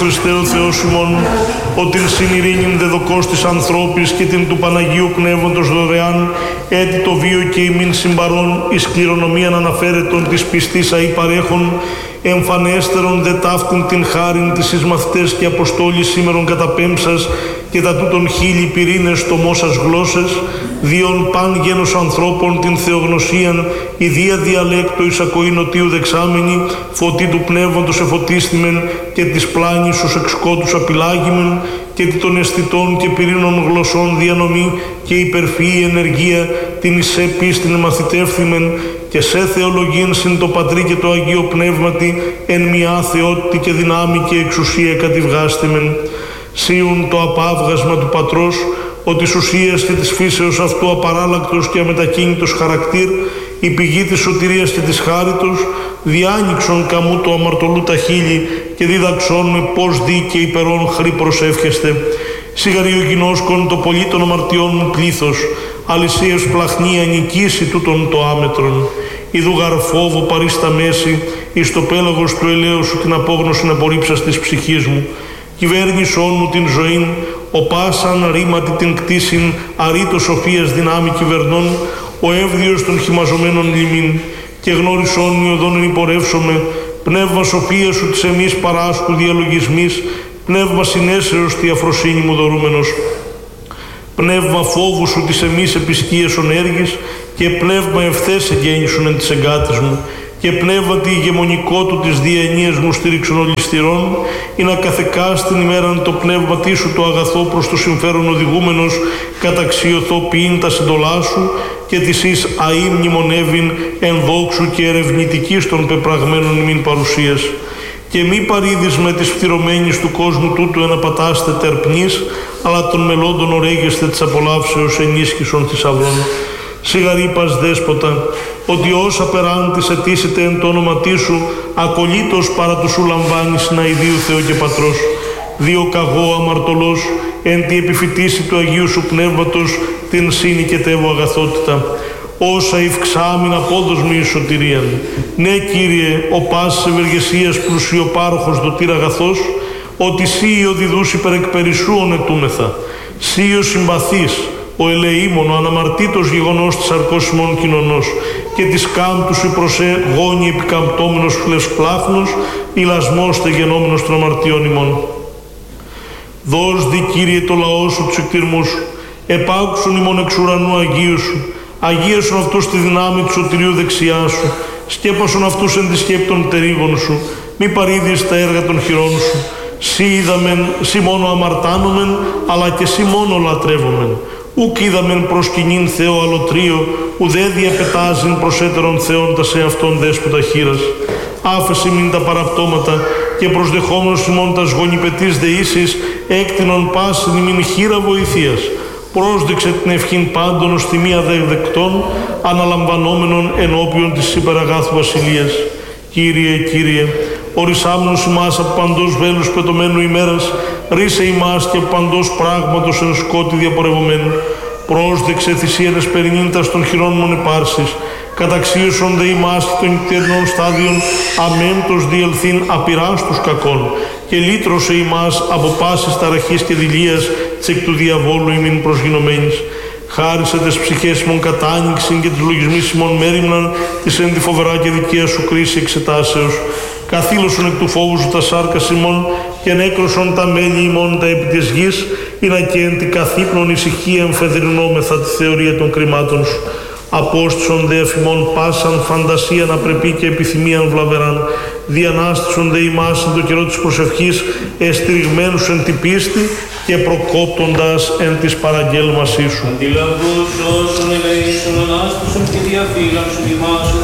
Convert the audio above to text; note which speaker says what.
Speaker 1: Χριστέ ο Θεός ημών, ότι την ειρήνην δεδοκός της ανθρώπης και την του Παναγίου Πνεύματος δωρεάν, έτι το βίο και ημίν συμπαρών, εις κληρονομίαν αναφέρετον της πιστής αη παρέχων, εμφανέστερον δε ταύτην την χάριν της εις μαθητές και αποστόλης σήμερον καταπέμψας και τα τούτων χίλιοι πυρήνες τομώσας γλώσσες, διον παν γένος ανθρώπων την θεογνωσίαν, ιδία διαλέκτο εις ακοή νοτίου δεξάμενη, φωτί του πνεύματος εφωτίστημεν και της πλάνης ως εξκότους απειλάγημεν, και τι των αισθητών και πυρήνων γλωσσών διανομή και υπερφυή ενεργία την εις σε πίστην μαθητεύθυμεν, και σε θεολογήν συν το Πατρί και το Αγίο Πνεύματι εν μια θεότητα και δυνάμει και εξουσία κατηβγάστημεν. Σύουν το απάβγασμα του Πατρός, ότι της ουσίας και της φύσεως αυτού απαράλλακτος και αμετακίνητος χαρακτήρ, η πηγή της σωτηρίας και της χάριτος, διάνοιξον καμού το αμαρτωλού τα χείλη και δίδαξόν με πώς δι και υπερών χρή προσεύχεστε. Σιγαριογινώσκον το πολύ των αμαρτιών μου πλήθος, αλυσίως πλαχνία νικήσει τούτον το άμετρον. Ιδού γαρφόβο παρίστα μέση, εις το πέλαγος του ελαίου σου την απόγνωση να απορρίψας της ψυχής μου. Κυβέρνησόν μου την ζωήν, ο πάσαν ρήματι την κτήσιν, αρήτω σοφίας δυνάμει κυβερνών, ο εύδιος των χυμαζωμένων λιμήν, και γνώρισόν μου οδόν ενυπορεύσομαι, πνεύμα σοφίας σου της εμείς παράσκου διαλογισμής, πνεύμα συνέσεως τη αφροσύνη μου δωρούμενος, πνεύμα φόβου σου της εμείς επισκίες ονέργης, και πνεύμα ευθές εγγέννησον εν της εγκάτης μου, και πνεύμα τη ηγεμονικό του της διαενίας μου στήριξον ολιστηρών, ή να καθεκάς την ημέραν το πνεύμα τι σου το αγαθό προς το συμφέρον οδηγούμενος, καταξιωθώ ποιήν τα συντολά σου, και της εις αΐ μνημονεύειν εν δόξου και ερευνητικής των πεπραγμένων ημίν παρουσίας. Και μη παρήδεις με της φθυρωμένης του κόσμου τούτου εναπατάστε τερπνής, αλλά των μελόντων ορέγεστε της απολαύσεως ενίσχυσον θησαυρών. Σιγαρήπας δέσποτα, ότι όσα περάν της αιτήσετε εν το όνομα σου, ακολύτως παρά του σου λαμβάνεις να ιδίου Θεό και Πατρός. Διο καγώ αμαρτωλός, εν τη επιφυτίση του Αγίου σου Πνεύματος, την σύνικετεύω αγαθότητα. Όσα ευξάμιν απόδοσμη εις σωτηρίαν. Ναι, Κύριε, ο πάσης ευεργεσίας πλουσιοπάροχος δοτήρ αγαθός, ότι σύ ο διδούς υπερεκπερισσού ονετούμεθα. Σύ ο συμπαθής, ο ελεήμων, ο αναμαρτήτως γεγονός της αρκός ημών κοινωνός, και της κάμπτου σου προσέ γόνι επικαμπτόμενος φλεσπλάχνος, ηλασμός τεγενόμενος των αμαρτιών ημών. Δώσ' δι, Κύριε, το λαό σου τους εκτιρμούς, επάκουσον ημών εξ ουρανού Αγίου σου, αγίασον αυτούς τη δυνάμει του σωτηρίου δεξιά σου, σκέπασον αυτούς εν τη σκέπη των πτερίγων σου, μη παρήδεις τα έργα των χειρών σου. Σύ είδαμεν, σύ μόνο αμαρτάνομεν, αλλά και σύ μόνο λατρεύομεν. Ουκ είδαμεν προσκυνήν Θεό αλωτρίο, ουδέ διαπετάζειν προσέτερον Θεόν τα σε αυτόν δέσποτα χείρας. Άφεση μην τα παραπτώματα και προσδεχόμενος ημών τας γονιπετής δεήσεις, έκτηνον πάσιν ημίν χείρα βοηθείας. Πρόσδεξε την ευχήν πάντων ως τιμία δεκτών, αναλαμβανόμενων ενώπιον της υπεραγάθου βασιλείας. Κύριε, Κύριε, ορισάμενος ημάς από παντός βέλους πετωμένου ημέρας, ρίσε ημάς και από παντός πράγματος εν σκότη διαπορευομένου. Πρόσδεξε θυσίαν εσπερινύντας των χειρών μον επάρσης, καταξίωσον δε ημάς και των νυχτερινών στάδιων αμέμπτος διελθύν απειράς τους κακών, και λύτρωσε ημάς από πάσης ταραχής και δειλίας της εκ του διαβόλου ημίν προσγεινομένης. Χάρισε τες ψυχές ημών κατάνοιξην και τις λογισμείς ημών μέριμναν της εν τη φοβερά και δικαία σου κρίση εξετάσεως. Καθήλωσον εκ του φόβου σου τα σάρκας ημών και ενέκρωσον τα μέλη ημών τα επί της γης, ή να και εν τη καθύπνον ησυχία εμφεδρινόμεθα τη θεωρία των κρυμάτων σου. Απόστησον δε εφημών πάσαν φαντασία να πρεπεί και επιθυμίαν βλαβεράν. Διανάστησον δε ημάς εν το καιρό της προσευχής, εστηριγμένους εν την πίστη και προκόπτοντας εν της παραγγέλμασής σου.
Speaker 2: Αντιλαβούς όσων ελέησον ανάστησον και διαφύλαξον ημάς